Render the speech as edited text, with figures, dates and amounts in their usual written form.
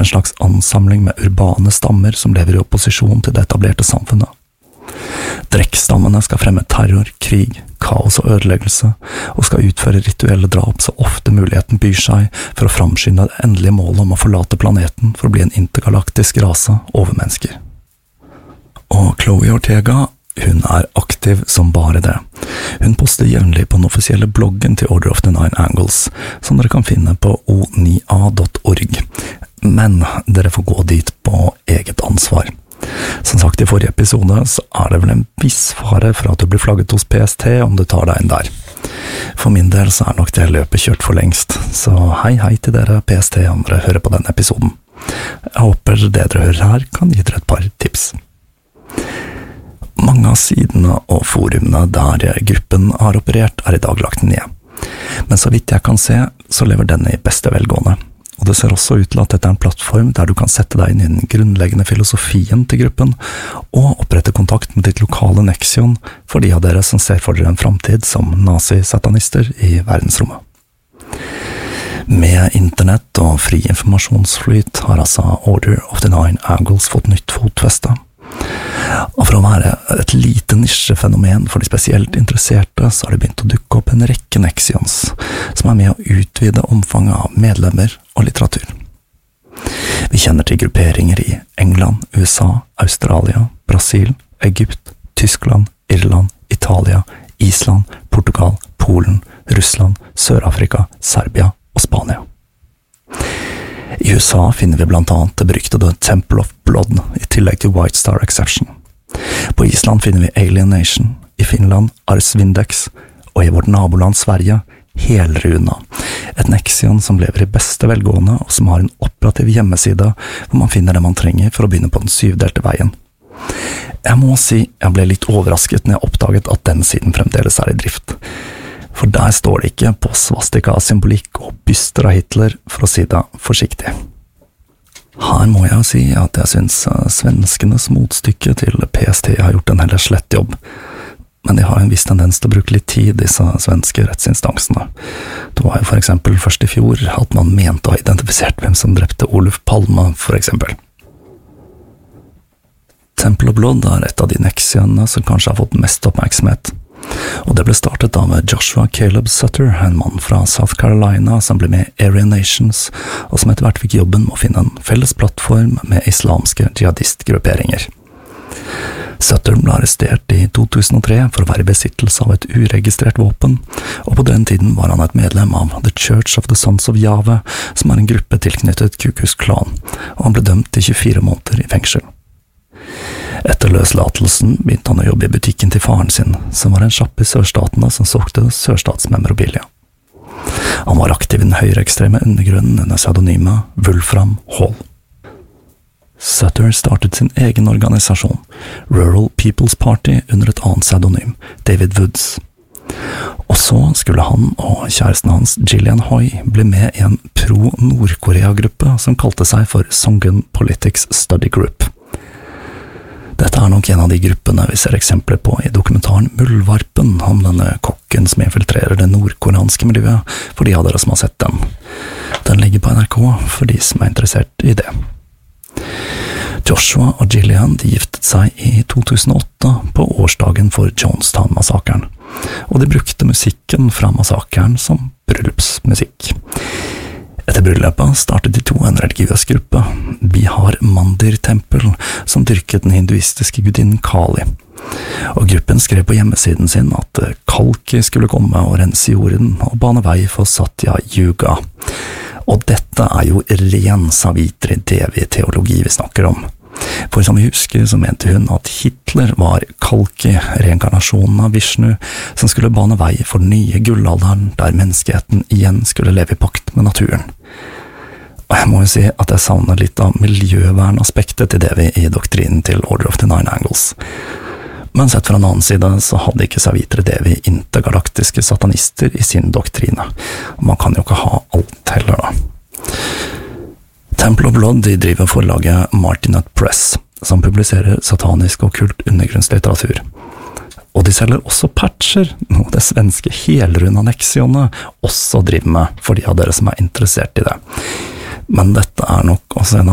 en slags ansamling med urbane stammer som lever i opposisjon til det etablerte samfunnet. Drekkstammene skal fremme terror, krig, kaos og ødeleggelse, og skal utføre rituelle drap så ofte muligheten byr seg for å framskynde det endelige målet om å forlate planeten for å bli en intergalaktisk rase overmennesker. Og Chloe Ortega, hun er aktiv som bare det. Hun poster jevnlig på den offisielle bloggen til Order of the Nine Angles, som dere kan finne på o9a.org. Men dere får gå dit på eget ansvar. Som sagt i forrige episode, så er det vel en viss fare for at du blir flagget hos PST om du tar deg inn der. For min del så er nok det løpet kjørt for lengst, så hei til dere PST om dere hører på denne episoden. Jeg håper det dere hører her kan gi dere et par tips. Mange av sidene og forumene der gruppen har operert er i dag lagt ned. Men så vidt jeg kan se, så lever denne i beste velgående. Og det ser også ut til at dette er en plattform der du kan sette deg inn i den grunnleggende filosofien til gruppen, og opprette kontakt med ditt lokale Nexion for de av dere som ser for dere en framtid som nazi-satanister i verdensrommet. Med internett og fri informasjonsflyt har altså Order of the Nine Angles fått nytt fotfeste. Og for å være et lite nisjefenomen for de spesielt interesserte, så har det begynt å dukke opp en rekke Nexions, som er med å utvide omfanget av medlemmer og litteratur. Vi kjenner til grupperinger i England, USA, Australia, Brasil, Egypt, Tyskland, Irland, Italia, Island, Portugal, Polen, Russland, Sør-Afrika, Serbia og Spania. I USA finner vi blant annet det beryktede Temple of Blood, i tillegg til White Star Exception. På Island finner vi Alien Nation, i Finland Ars Vindex, og i vårt naboland Sverige Helruna, et Nexion som lever i beste velgående og som har en operativ hjemmeside hvor man finner det man trenger for å begynne på den 7-delte veien. Jeg må si jeg ble litt overrasket når jeg oppdaget at den siden fremdeles er i drift. For der står det ikke på svastika-symbolikk og byster av Hitler, for å si det forsiktig. Her må jeg si at jeg synes svenskenes motstykke til PST har gjort en heller slett jobb, men de har en viss tendens til å bruke litt tid, disse svenske rettsinstansene. Det var jo for eksempel først i fjor at man mente å ha identifisert hvem som drepte Olof Palme, for eksempel. Temple of Blood er et av de Nexionene som kanskje har fått mest oppmerksomhet. Og det ble startet av Joshua Caleb Sutter, en mann fra South Carolina som ble med i Aryan Nations, og som etter hvert fikk jobben med å finne en felles plattform med islamske jihadistgrupperinger. Sutter ble arrestert i 2003 for å være i besittelse av et uregistrert våpen, og på den tiden var han et medlem av The Church of the Sons of Yahweh, som er en gruppe tilknyttet Ku Klux Klan, og han ble dømt til 24 måneder i fengsel. Etter løslatelsen begynte han å jobbe i butikken til faren sin, som var en sjapp i sørstatene som solgte sørstatsmemorabilia. Han var aktiv i den høyreekstreme undergrunnen under pseudonymet Wolfram Hall. Sutter startet sin egen organisasjon, Rural People's Party, under et annet pseudonym, David Woods. Og så skulle han og kjæresten hans, Gillian Hoy, bli med i en pro-Nord-Korea-gruppe som kalte seg for Songun Politics Study Group. Dette er nok en av de gruppene vi ser eksempler på i dokumentaren Muldvarpen, om denne kokken som infiltrerer det nordkoreanske miljøet, for de av dere som har sett den. Den ligger på NRK for de som er interessert i det. Joshua og Gillian de giftet seg i 2008 på årsdagen for Jonestown-massakren, og de brukte musikken fra massakren som bryllupsmusikk. Etter bryllupet startet de to en religiøs gruppe, Bihar Mandir-tempel, som dyrket den hinduistiske gudinnen Kali. Og gruppen skrev på hjemmesiden sin at Kalki skulle komme og rense jorden og bane vei for Satya Yuga. Og dette er jo ren Savitri Devi-teologi vi snakker om. For som vi husker så mente hun at Hitler var Kalki, reinkarnasjonen av Vishnu, som skulle bane vei for den nye gullalderen der menneskeheten igjen skulle leve i pakt med naturen. Og jeg må jo si at jeg savner litt av miljøvernaspektet til Devi i doktrinen til Order of the Nine Angles. Men sett fra en annen side så hadde ikke Savitri Devi intergalaktiske satanister i sin doktrine. Man kan jo ikke ha alt heller da. Temple of Blood de driver forlaget Martinet Press, som publiserer satanisk og kult undergrunnslitteratur. Og de selger også patcher, noe det svenske helrunda Nexionet også driver med, for de av dere som er interessert i det. Men dette er nok også en av